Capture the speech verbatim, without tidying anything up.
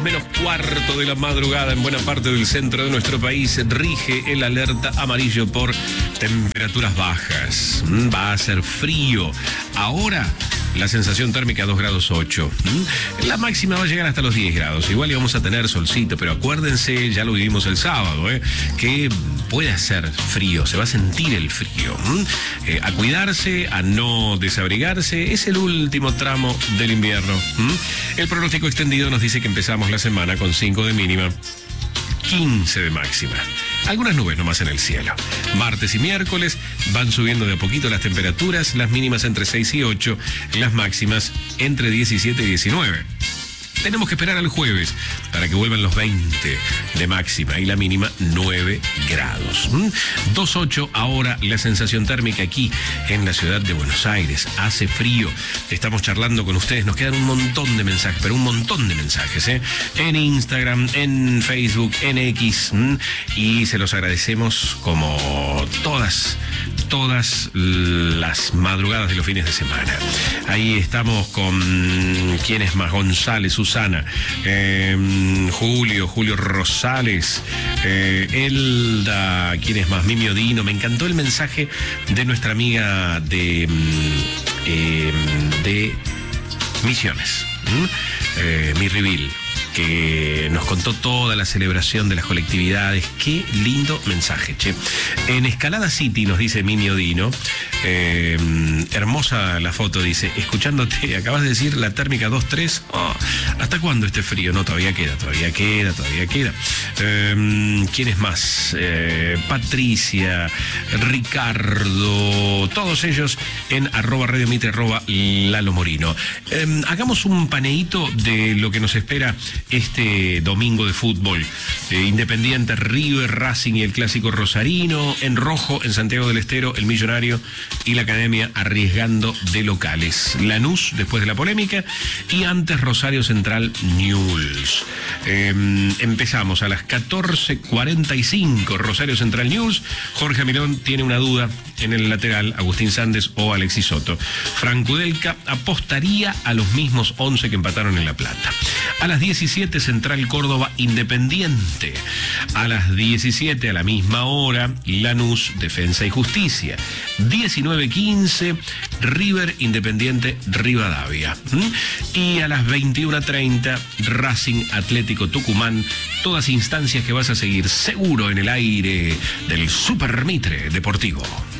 menos cuarto de la madrugada en buena parte del centro de nuestro país rige el alerta amarillo por temperaturas bajas. Va a ser frío. Ahora la sensación térmica dos grados ocho. La máxima va a llegar hasta los diez grados. Igual íbamos a tener solcito, pero acuérdense, ya lo vivimos el sábado, ¿eh? que puede hacer frío, se va a sentir el frío. Eh, a cuidarse, a no desabrigarse, es el último tramo del invierno. El pronóstico extendido nos dice que empezamos la semana con cinco de mínima, quince de máxima. Algunas nubes nomás en el cielo. Martes y miércoles van subiendo de a poquito las temperaturas, las mínimas entre seis y ocho, las máximas entre diecisiete y diecinueve. Tenemos que esperar al jueves para que vuelvan los veinte de máxima y la mínima nueve grados. dos ocho ahora la sensación térmica aquí en la ciudad de Buenos Aires. Hace frío. Estamos charlando con ustedes. Nos quedan un montón de mensajes, pero un montón de mensajes, ¿eh? En Instagram, en Facebook, en X. ¿m? Y se los agradecemos como todas, todas las madrugadas de los fines de semana. Ahí estamos con ¿quién es más? González, Susana, eh, Julio, Julio Rosales, eh, Elda, ¿quién es más? Mimi Odino. Me encantó el mensaje de nuestra amiga de, eh, de Misiones, eh, Mi Rivil, que nos contó toda la celebración de las colectividades. Qué lindo mensaje, che. En Escalada City, nos dice Mimi Odino, eh, hermosa la foto, dice, escuchándote, acabas de decir la térmica dos tres, oh, ¿hasta cuándo este frío? No, todavía queda, todavía queda, todavía queda. Eh, ¿Quién es más? Eh, Patricia, Ricardo, todos ellos en arroba Radio Mitre, arroba Lalo Morino. Eh, hagamos un paneíto de lo que nos espera este domingo de fútbol. Eh, Independiente, River, Racing y el clásico rosarino. En rojo, en Santiago del Estero, el Millonario y la Academia arriesgando de locales. Lanús, después de la polémica, y antes Rosario Central, Newell's. Eh, empezamos a las catorce cuarenta y cinco, Rosario Central, Newell's. Jorge Mirón tiene una duda en el lateral, Agustín Sández o Alexis Soto. Franco Delca apostaría a los mismos once que empataron en La Plata. A las diecisiete, Central Córdoba Independiente. A las diecisiete, a la misma hora, Lanús Defensa y Justicia. diecinueve quince, River Independiente Rivadavia. ¿Mm? Y a las veintiuna treinta, Racing Atlético Tucumán. Todas instancias que vas a seguir seguro en el aire del Super Mitre Deportivo.